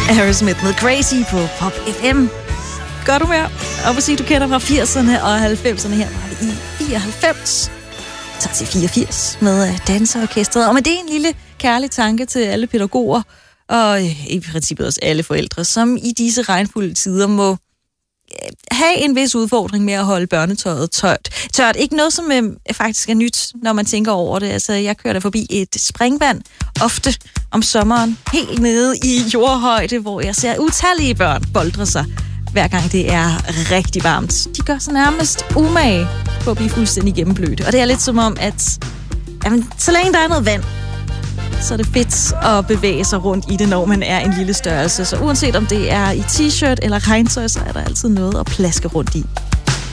Aerosmith med Crazy på Pop FM. Gør du mere? Og sige, du kender fra 80'erne og 90'erne. Her var det i 94. Tager til 84 med danseorkestret. Og med det en lille kærlig tanke til alle pædagoger og i princippet også alle forældre, som i disse regnfulde tider må have en vis udfordring med at holde børnetøjet tørt. Ikke noget, som faktisk er nyt, når man tænker over det. Altså, jeg kører der forbi et springvand, ofte om sommeren, helt nede i jordhøjde, hvor jeg ser utallige børn boldre sig, hver gang det er rigtig varmt. De gør sig nærmest umage på at blive fuldstændig gennemblødte. Og det er lidt som om, at så længe der er noget vand, så er det fedt at bevæge sig rundt i det, når man er en lille størrelse. Så uanset om det er i t-shirt eller regntøj, så er der altid noget at plaske rundt i.